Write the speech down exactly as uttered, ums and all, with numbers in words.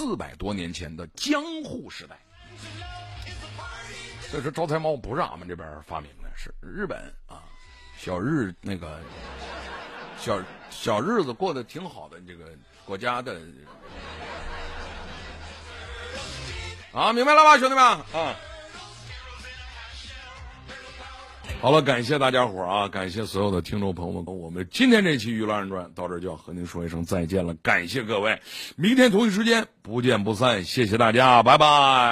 四百多年前的江户时代。这是招财猫不是俺们这边发明的，是日本啊，小日那个小小日子过得挺好的这个国家的啊，明白了吧，兄弟们啊？好了，感谢大家伙啊，感谢所有的听众朋友们，我们今天这期娱乐二人转到这儿就要和您说一声再见了，感谢各位，明天同一时间不见不散，谢谢大家，拜拜。